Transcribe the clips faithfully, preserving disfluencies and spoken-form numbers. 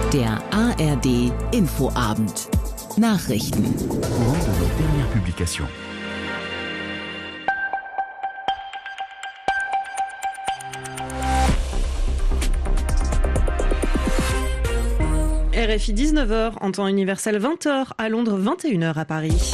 Der A R D Infoabend. Nachrichten. Au courant de nos dernières publications. R F I dix-neuf heures, en temps universel vingt heures, à Londres vingt et une heures à Paris.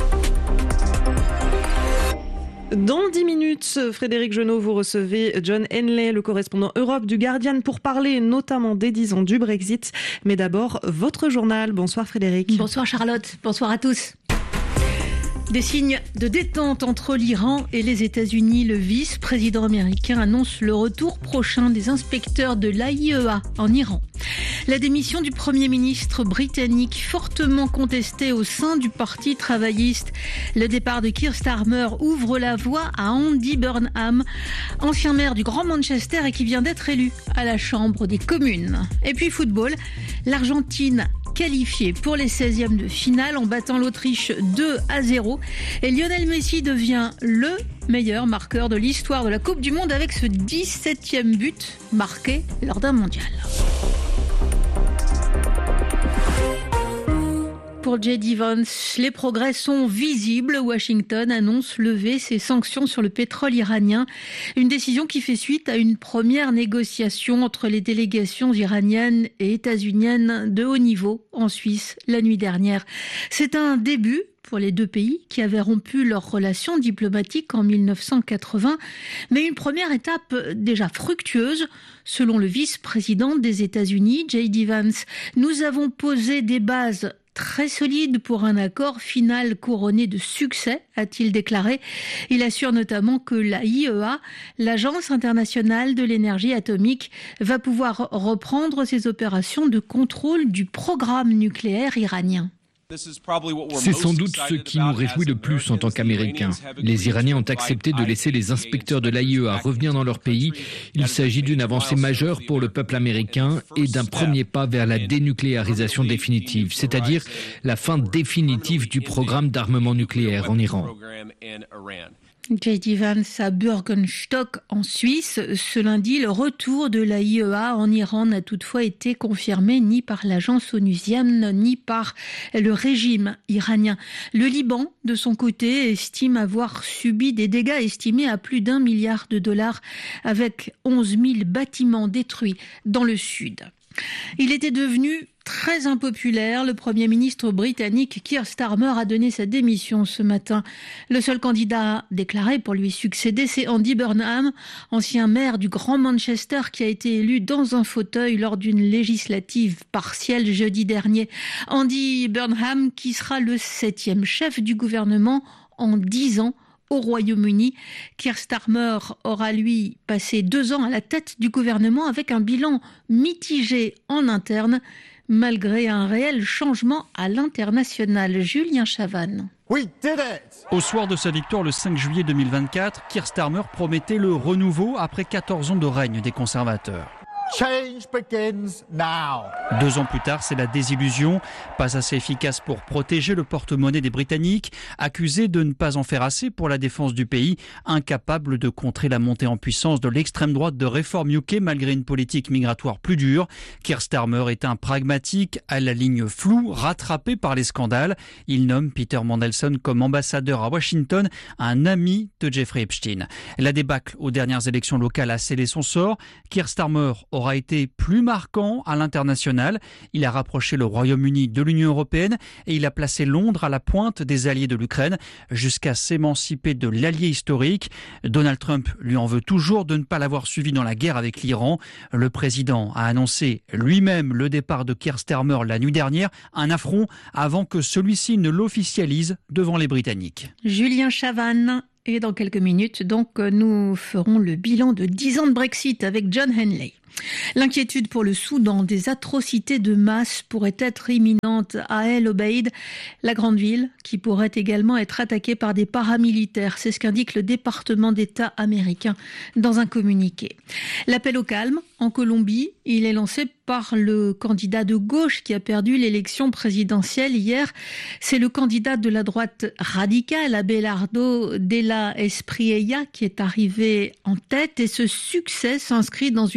Dans dix minutes, Frédéric Genot, vous recevez John Henley, le correspondant Europe du Guardian, pour parler notamment des dix ans du Brexit. Mais d'abord, votre journal. Bonsoir Frédéric. Bonsoir Charlotte, bonsoir à tous. Des signes de détente entre l'Iran et les États-Unis. Le vice-président américain annonce le retour prochain des inspecteurs de l'A I E A en Iran. La démission du Premier ministre britannique, fortement contestée au sein du Parti travailliste. Le départ de Keir Starmer ouvre la voie à Andy Burnham, ancien maire du Grand Manchester et qui vient d'être élu à la Chambre des communes. Et puis football, l'Argentine qualifiée pour les seizièmes de finale en battant l'Autriche deux à zéro. Et Lionel Messi devient le meilleur marqueur de l'histoire de la Coupe du Monde avec ce dix-septième but marqué lors d'un mondial. Pour J D Vance, les progrès sont visibles. Washington annonce lever ses sanctions sur le pétrole iranien. Une décision qui fait suite à une première négociation entre les délégations iraniennes et états-uniennes de haut niveau en Suisse la nuit dernière. C'est un début pour les deux pays qui avaient rompu leurs relations diplomatiques en mille neuf cent quatre-vingts, mais une première étape déjà fructueuse. Selon le vice-président des États-Unis, J D Vance, nous avons posé des bases très solide pour un accord final couronné de succès, a-t-il déclaré. Il assure notamment que l'A I E A, l'Agence internationale de l'énergie atomique, va pouvoir reprendre ses opérations de contrôle du programme nucléaire iranien. C'est sans doute ce qui nous réjouit le plus en tant qu'Américains. Les Iraniens ont accepté de laisser les inspecteurs de l'A I E A revenir dans leur pays. Il s'agit d'une avancée majeure pour le peuple américain et d'un premier pas vers la dénucléarisation définitive, c'est-à-dire la fin définitive du programme d'armement nucléaire en Iran. J D Vance à Bürgenstock en Suisse. Ce lundi, le retour de l'A I E A en Iran n'a toutefois été confirmé ni par l'agence onusienne ni par le régime iranien. Le Liban, de son côté, estime avoir subi des dégâts estimés à plus d'un milliard de dollars avec onze mille bâtiments détruits dans le sud. Il était devenu très impopulaire. Le Premier ministre britannique Keir Starmer a donné sa démission ce matin. Le seul candidat déclaré pour lui succéder, c'est Andy Burnham, ancien maire du Grand Manchester qui a été élu dans un fauteuil lors d'une législative partielle jeudi dernier. Andy Burnham qui sera le septième chef du gouvernement en dix ans au Royaume-Uni. Keir Starmer aura, lui, passé deux ans à la tête du gouvernement avec un bilan mitigé en interne, malgré un réel changement à l'international. Julien Chavannes. Au soir de sa victoire le cinq juillet deux mille vingt-quatre, Keir Starmer promettait le renouveau après quatorze ans de règne des conservateurs. Change begins now. Deux ans plus tard, c'est la désillusion. Pas assez efficace pour protéger le porte-monnaie des Britanniques, accusé de ne pas en faire assez pour la défense du pays, incapable de contrer la montée en puissance de l'extrême droite de Reform U K malgré une politique migratoire plus dure. Keir Starmer est un pragmatique à la ligne floue, rattrapé par les scandales. Il nomme Peter Mandelson comme ambassadeur à Washington, un ami de Jeffrey Epstein. La débâcle aux dernières élections locales a scellé son sort. Keir Starmer aura été plus marquant à l'international. Il a rapproché le Royaume-Uni de l'Union européenne et il a placé Londres à la pointe des alliés de l'Ukraine jusqu'à s'émanciper de l'allié historique. Donald Trump lui en veut toujours de ne pas l'avoir suivi dans la guerre avec l'Iran. Le président a annoncé lui-même le départ de Keir Starmer la nuit dernière, un affront avant que celui-ci ne l'officialise devant les Britanniques. Julien Chavannes. Et dans quelques minutes, donc, nous ferons le bilan de dix ans de Brexit avec John Henley. L'inquiétude pour le Soudan, des atrocités de masse pourraient être imminentes à El Obeid, la grande ville qui pourrait également être attaquée par des paramilitaires. C'est ce qu'indique le département d'État américain dans un communiqué. L'appel au calme en Colombie, il est lancé par le candidat de gauche qui a perdu l'élection présidentielle hier. C'est le candidat de la droite radicale, Abelardo de la Espriella, qui est arrivé en tête. Et ce succès s'inscrit dans une tendance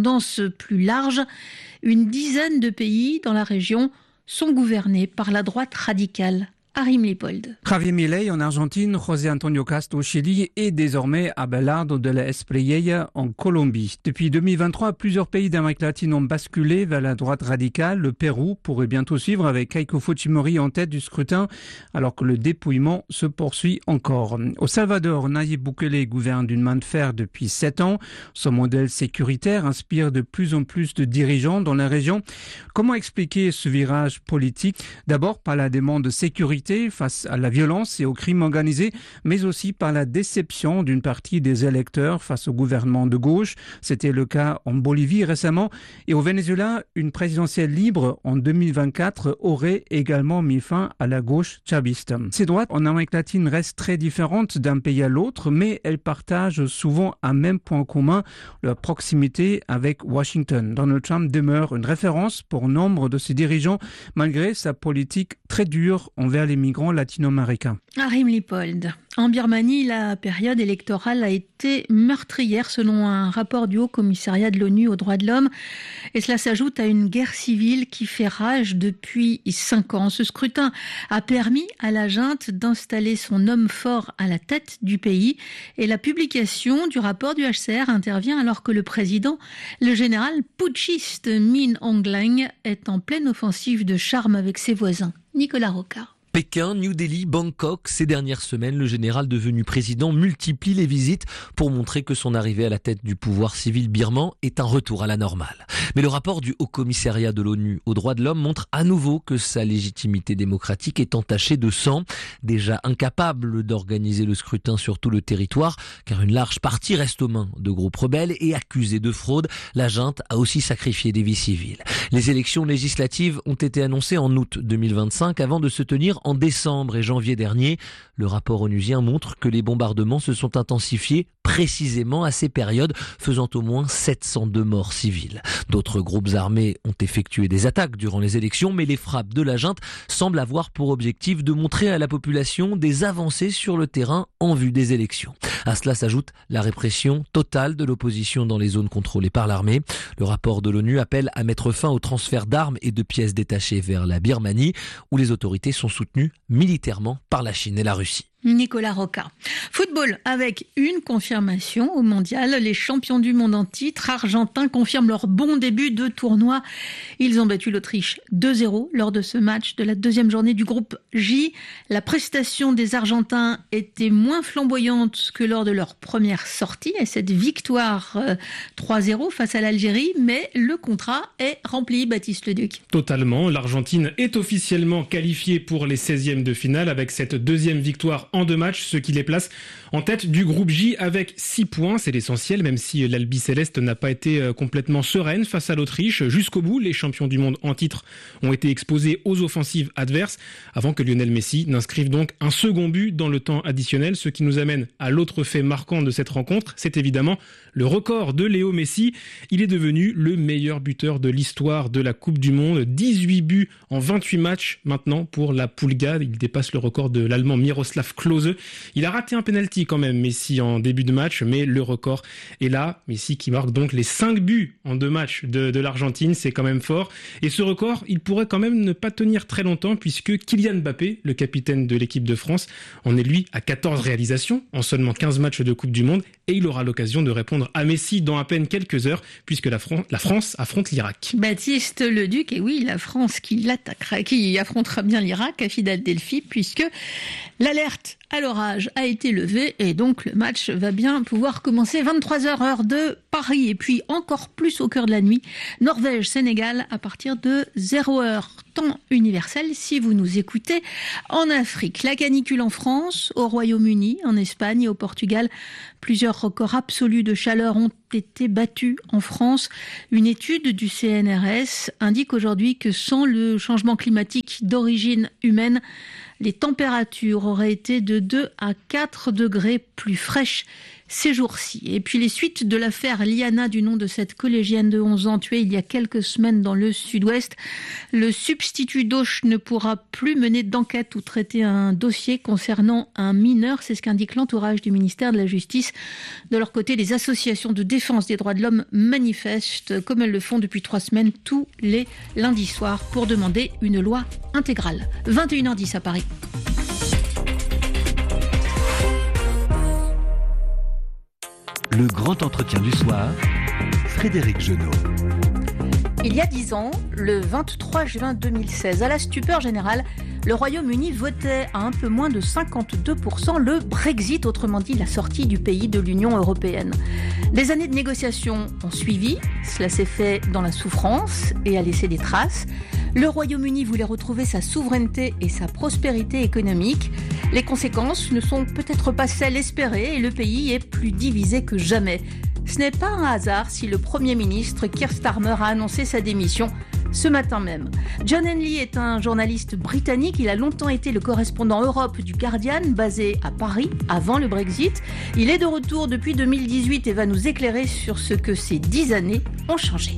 tendance plus large. Une dizaine de pays dans la région sont gouvernés par la droite radicale. Arim Lipold. Javier Milei en Argentine, José Antonio Cast au Chili et désormais Abelardo de la Espriella en Colombie. Depuis deux mille vingt-trois, plusieurs pays d'Amérique latine ont basculé vers la droite radicale. Le Pérou pourrait bientôt suivre avec Keiko Fujimori en tête du scrutin, alors que le dépouillement se poursuit encore. Au Salvador, Nayib Bukele gouverne d'une main de fer depuis sept ans. Son modèle sécuritaire inspire de plus en plus de dirigeants dans la région. Comment expliquer ce virage politique? D'abord par la demande de sécurité face à la violence et au crime organisé, mais aussi par la déception d'une partie des électeurs face au gouvernement de gauche. C'était le cas en Bolivie récemment. Et au Venezuela, une présidentielle libre en deux mille vingt-quatre aurait également mis fin à la gauche chaviste. Ces droites en Amérique latine restent très différentes d'un pays à l'autre, mais elles partagent souvent un même point commun, leur proximité avec Washington. Donald Trump demeure une référence pour nombre de ses dirigeants, malgré sa politique très dure envers les migrants latino-américains. Arim Lipold. En Birmanie, la période électorale a été meurtrière selon un rapport du Haut Commissariat de l'ONU aux droits de l'homme. Et cela s'ajoute à une guerre civile qui fait rage depuis cinq ans. Ce scrutin a permis à la junte d'installer son homme fort à la tête du pays. Et la publication du rapport du H C R intervient alors que le président, le général putschiste Min Aung Hlaing, est en pleine offensive de charme avec ses voisins. Nicolas Rocard. Pékin, New Delhi, Bangkok, ces dernières semaines, le général devenu président multiplie les visites pour montrer que son arrivée à la tête du pouvoir civil birman est un retour à la normale. Mais le rapport du Haut Commissariat de l'ONU aux droits de l'homme montre à nouveau que sa légitimité démocratique est entachée de sang. Déjà incapable d'organiser le scrutin sur tout le territoire, car une large partie reste aux mains de groupes rebelles et accusée de fraude, la junte a aussi sacrifié des vies civiles. Les élections législatives ont été annoncées en août deux mille vingt-cinq avant de se tenir en décembre et janvier dernier. Le rapport onusien montre que les bombardements se sont intensifiés précisément à ces périodes, faisant au moins sept cent deux morts civiles. D'autres groupes armés ont effectué des attaques durant les élections, mais les frappes de la junte semblent avoir pour objectif de montrer à la population des avancées sur le terrain en vue des élections. À cela s'ajoute la répression totale de l'opposition dans les zones contrôlées par l'armée. Le rapport de l'ONU appelle à mettre fin au transfert d'armes et de pièces détachées vers la Birmanie, où les autorités sont soutenues militairement par la Chine et la Russie. Nicolas Rocard. Football avec une confirmation au mondial. Les champions du monde en titre argentins confirment leur bon début de tournoi. Ils ont battu l'Autriche deux zéro lors de ce match de la deuxième journée du groupe J. La prestation des Argentins était moins flamboyante que lors de leur première sortie et cette victoire trois zéro face à l'Algérie, mais le contrat est rempli, Baptiste Leduc. Totalement. L'Argentine est officiellement qualifiée pour les seizièmes de finale avec cette deuxième victoire en deux matchs, ce qui les place en tête du groupe J avec six points. C'est l'essentiel, même si l'Albi-Céleste n'a pas été complètement sereine face à l'Autriche. Jusqu'au bout, les champions du monde en titre ont été exposés aux offensives adverses avant que Lionel Messi n'inscrive donc un second but dans le temps additionnel. Ce qui nous amène à l'autre fait marquant de cette rencontre, c'est évidemment le record de Léo Messi. Il est devenu le meilleur buteur de l'histoire de la Coupe du Monde. dix-huit buts en vingt-huit matchs maintenant pour la Pulga. Il dépasse le record de l'Allemand Miroslav Klose. Il a raté un penalty quand même, Messi, en début de match, mais le record est là. Messi qui marque donc les cinq buts en deux matchs de, de l'Argentine, c'est quand même fort. Et ce record, il pourrait quand même ne pas tenir très longtemps puisque Kylian Mbappé, le capitaine de l'équipe de France, en est lui à quatorze réalisations en seulement quinze matchs de Coupe du Monde et il aura l'occasion de répondre à Messi dans à peine quelques heures puisque la, Fran- la France affronte l'Irak. Baptiste Leduc, et oui, la France qui l'attaquera, qui affrontera bien l'Irak à Philadelphie puisque l'alerte à l'orage a été levée et donc le match va bien pouvoir commencer vingt-trois heures heure de Paris et puis encore plus au cœur de la nuit, Norvège-Sénégal à partir de zéro heure, temps universel si vous nous écoutez en Afrique. La canicule en France, au Royaume-Uni, en Espagne et au Portugal. Plusieurs records absolus de chaleur ont été battus en France. Une étude du C N R S indique aujourd'hui que sans le changement climatique d'origine humaine, les températures auraient été de deux à quatre degrés plus fraîche ces jours-ci. Et puis les suites de l'affaire Liana, du nom de cette collégienne de onze ans tuée il y a quelques semaines dans le sud-ouest. Le substitut d'Auch ne pourra plus mener d'enquête ou traiter un dossier concernant un mineur. C'est ce qu'indique l'entourage du ministère de la Justice. De leur côté, les associations de défense des droits de l'homme manifestent, comme elles le font depuis trois semaines, tous les lundis soirs, pour demander une loi intégrale. vingt et une heures dix à Paris. Le grand entretien du soir, Frédéric Genot. Il y a dix ans, le vingt-trois juin deux mille seize, à la stupeur générale, le Royaume-Uni votait à un peu moins de cinquante-deux pour cent le Brexit, autrement dit la sortie du pays de l'Union européenne. Des années de négociations ont suivi, cela s'est fait dans la souffrance et a laissé des traces. Le Royaume-Uni voulait retrouver sa souveraineté et sa prospérité économique. Les conséquences ne sont peut-être pas celles espérées et le pays est plus divisé que jamais. Ce n'est pas un hasard si le Premier ministre Keir Starmer a annoncé sa démission ce matin même. John Henley est un journaliste britannique. Il a longtemps été le correspondant Europe du Guardian, basé à Paris avant le Brexit. Il est de retour depuis deux mille dix-huit et va nous éclairer sur ce que ces dix années ont changé.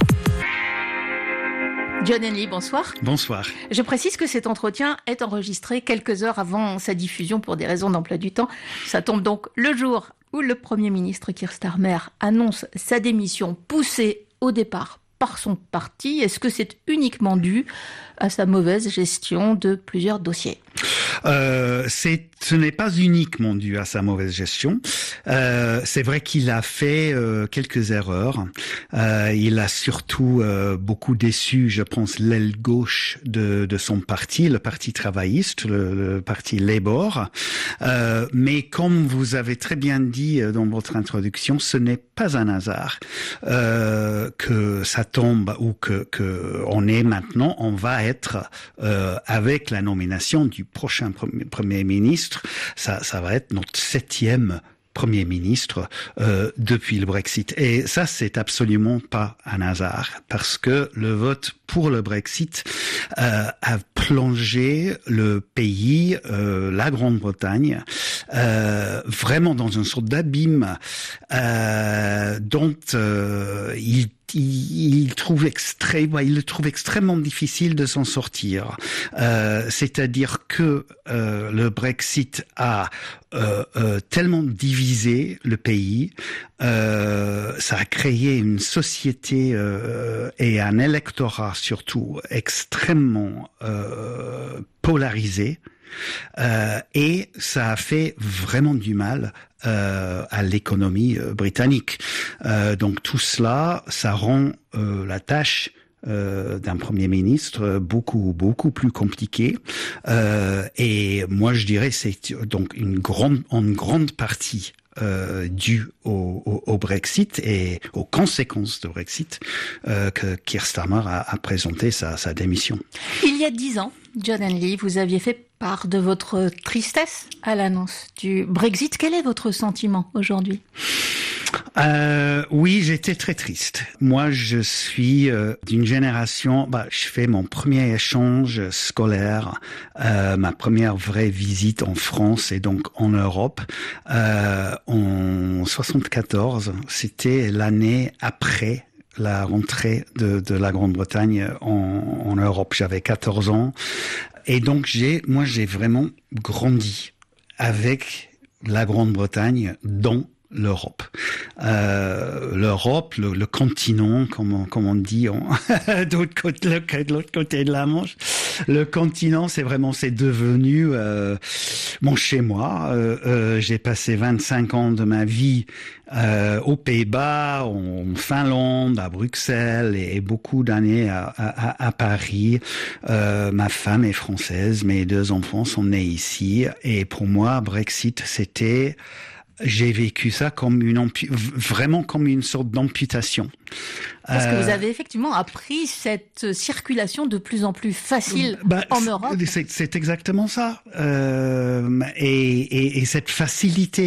John Henley, bonsoir. Bonsoir. Je précise que cet entretien est enregistré quelques heures avant sa diffusion pour des raisons d'emploi du temps. Ça tombe donc le jour où le Premier ministre Keir Starmer annonce sa démission poussée au départ par son parti. Est-ce que c'est uniquement dû à sa mauvaise gestion de plusieurs dossiers ? Euh, c'est, ce n'est pas uniquement dû à sa mauvaise gestion. Euh, c'est vrai qu'il a fait euh, quelques erreurs. Euh, il a surtout euh, beaucoup déçu, je pense, l'aile gauche de, de son parti, le parti travailliste, le, le parti Labour. Euh, mais comme vous avez très bien dit dans votre introduction, ce n'est pas un hasard euh, que ça tombe ou que, que on est maintenant, on va être euh, avec la nomination du prochain premier, premier ministre, ça, ça va être notre septième Premier ministre euh, depuis le Brexit. Et ça, c'est absolument pas un hasard, parce que le vote pour le Brexit euh, a plongé le pays, euh, la Grande-Bretagne, euh, vraiment dans une sorte d'abîme euh, dont euh, il Il, il trouve extré, il le trouve extrêmement difficile de s'en sortir. Euh, c'est-à-dire que euh, le Brexit a euh, euh, tellement divisé le pays, euh, ça a créé une société euh, et un électorat surtout extrêmement euh, polarisé. Euh, et ça a fait vraiment du mal euh, à l'économie euh, britannique. Euh, donc tout cela, ça rend euh, la tâche euh, d'un Premier ministre beaucoup beaucoup plus compliquée. Euh, et moi, je dirais, c'est donc une grande, en grande partie Euh, dû au, au, au Brexit et aux conséquences du Brexit euh, que Keir Starmer a, a présenté sa, sa démission. Il y a dix ans, John Henley, vous aviez fait part de votre tristesse à l'annonce du Brexit. Quel est votre sentiment aujourd'hui ? Euh, oui, j'étais très triste. Moi, je suis euh, d'une génération, bah, je fais mon premier échange scolaire, euh, ma première vraie visite en France et donc en Europe, euh, en soixante-quatorze. C'était l'année après la rentrée de, de la Grande-Bretagne en, en Europe. J'avais quatorze ans. Et donc, j'ai, moi, j'ai vraiment grandi avec la Grande-Bretagne dans l'Europe. Euh, L'Europe, le, le continent, comme on, comme on dit on, de l'autre côté, de l'autre côté de la Manche, le continent, c'est vraiment, c'est devenu euh, mon chez-moi. Euh, euh, j'ai passé vingt-cinq ans de ma vie euh, aux Pays-Bas, en Finlande, à Bruxelles et, et beaucoup d'années à, à, à Paris. Euh, ma femme est française, mes deux enfants sont nés ici. Et pour moi, Brexit, c'était... J'ai vécu ça comme une ampu- vraiment comme une sorte d'amputation. Parce que vous avez effectivement appris cette circulation de plus en plus facile bah, en Europe. C'est, c'est exactement ça. Euh, et, et, et cette facilité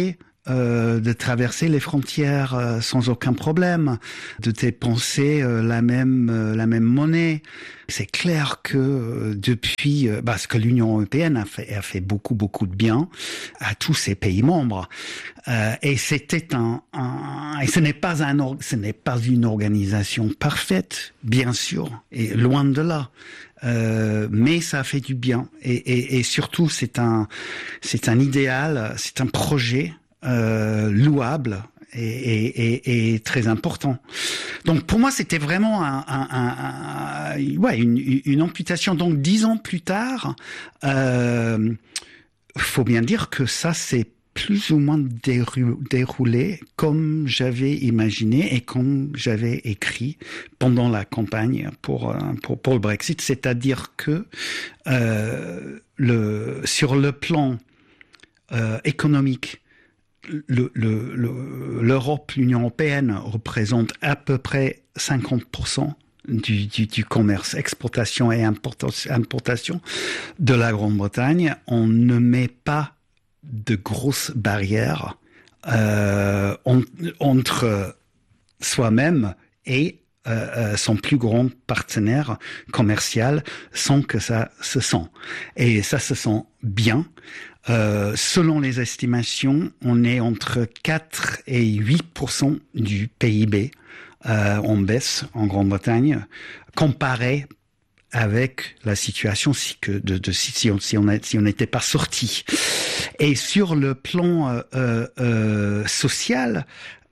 euh, de traverser les frontières euh, sans aucun problème, de dépenser euh, la même euh, la même monnaie. C'est clair que euh, depuis, euh, parce que l'Union européenne a fait a fait beaucoup beaucoup de bien à tous ses pays membres, euh, et c'était un, un et ce n'est pas un ce n'est pas une organisation parfaite, bien sûr, et loin de là. Euh, mais ça a fait du bien, et, et, et surtout c'est un c'est un idéal, c'est un projet euh, louable et, et, et, et très important. Donc pour moi c'était vraiment un, un, un, un ouais une, une amputation. Donc dix ans plus tard, euh, faut bien dire que ça c'est plus ou moins déroulé comme j'avais imaginé et comme j'avais écrit pendant la campagne pour pour, pour le Brexit, c'est-à-dire que euh, le sur le plan euh, économique, le, le, le, l'Europe, l'Union européenne représente à peu près cinquante pour cent du, du, du commerce, exportation et importation de la Grande-Bretagne. On ne met pas de grosses barrières euh, on, entre soi-même et euh, son plus grand partenaire commercial sans que ça se sent. Et ça se sent bien. Euh, selon les estimations, on est entre quatre et huit pour cent du P I B euh, en baisse en Grande-Bretagne, comparé avec la situation si que de, de si on si on a, si on n'était pas sorti. Et sur le plan euh, euh, social,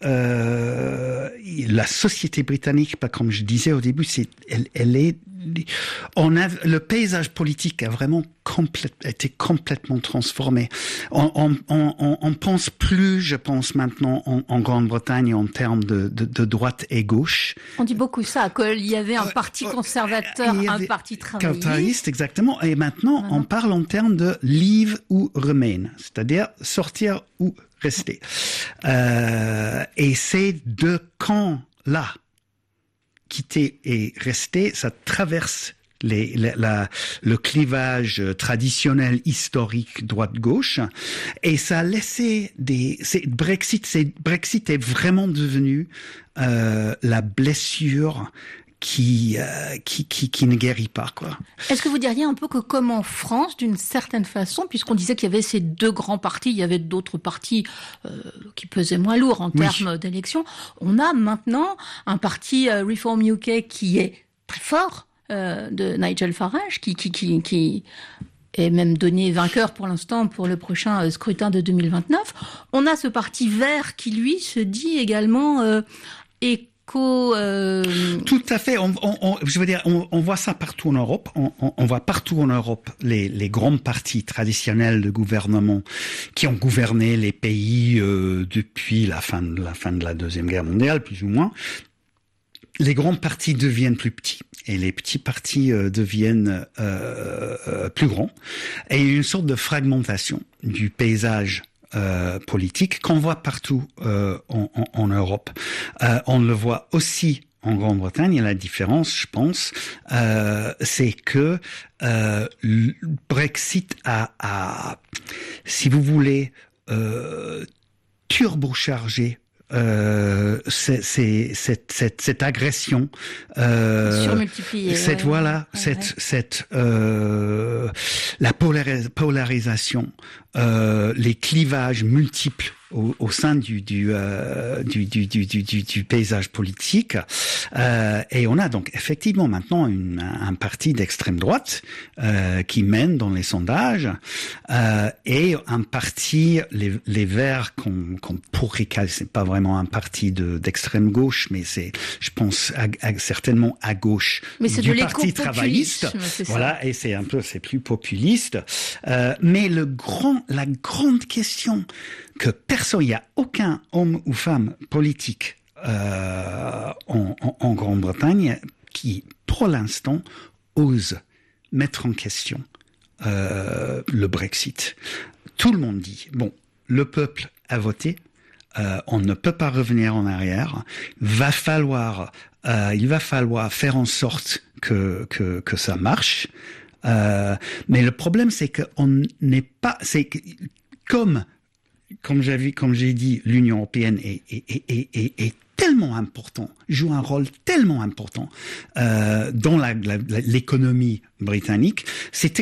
euh, la société britannique, pas comme je disais au début, c'est elle, elle est on a le paysage politique a vraiment complète, été complètement transformé. On, on, on, on pense plus, je pense maintenant en, en Grande-Bretagne en termes de, de, de droite et gauche. On dit beaucoup ça, qu'il y avait un parti conservateur, un parti travailliste. Exactement. Et maintenant, maintenant, on parle en termes de leave ou remain, c'est-à-dire sortir ou rester. Euh, et ces deux camps-là, quitter et rester, ça traverse les, la, la, le clivage traditionnel historique droite-gauche, et ça a laissé des. C'est, Brexit, c'est, Brexit est vraiment devenu euh, la blessure qui, euh, qui qui qui ne guérit pas, quoi. Est-ce que vous diriez un peu que comme en France, d'une certaine façon, puisqu'on disait qu'il y avait ces deux grands partis, il y avait d'autres partis euh, qui pesaient moins lourd en termes oui. d'élections, on a maintenant un parti euh, Reform U K qui est très fort, euh, de Nigel Farage, qui qui qui qui est même donné vainqueur pour l'instant pour le prochain scrutin de deux mille vingt-neuf. On a ce parti vert qui lui se dit également euh, et Euh... Tout à fait. On, on, on, je veux dire, on, on voit ça partout en Europe. On, on, on voit partout en Europe les, les grands partis traditionnels de gouvernement qui ont gouverné les pays euh, depuis la fin de la fin de la Deuxième Guerre mondiale, plus ou moins. Les grands partis deviennent plus petits et les petits partis euh, deviennent euh, euh, plus grands. Et il y a une sorte de fragmentation du paysage Euh, politique qu'on voit partout euh, en, en, en Europe. Euh, on le voit aussi en Grande-Bretagne. Et la différence, je pense, euh, c'est que euh, le Brexit a, a, si vous voulez, euh, turbochargé Euh, c'est, c'est, cette, cette, cette agression, euh, surmultipliée, cette ouais, voilà, ouais, cette, ouais. cette euh, la polaris- polarisation, euh, les clivages multiples au, au sein du du, euh, du, du, du, du, du, du paysage politique, euh, et on a donc effectivement maintenant une, un parti d'extrême droite euh, qui mène dans les sondages, euh, et un parti, les, les Verts, qu'on, qu'on pourrait qualifier, c'est pas vraiment un parti de, d'extrême gauche, mais c'est, je pense, à, à, certainement à gauche mais c'est du de parti travailliste. C'est voilà, ça. Et c'est un peu, c'est plus populiste. Euh, mais le grand, la grande question que personne, il y a aucun homme ou femme politique euh, en, en, en Grande-Bretagne qui, pour l'instant, ose mettre en question euh, le Brexit. Tout le monde dit, bon, le peuple a voté, euh, on ne peut pas revenir en arrière, va falloir, euh, il va falloir faire en sorte que que, que ça marche. Euh, mais le problème, c'est qu'on n'est pas, c'est que, comme comme j'ai, comme j'ai dit, l'Union européenne est, est, est, est, est tellement important, joue un rôle tellement important euh, dans la, la, l'économie britannique, c'était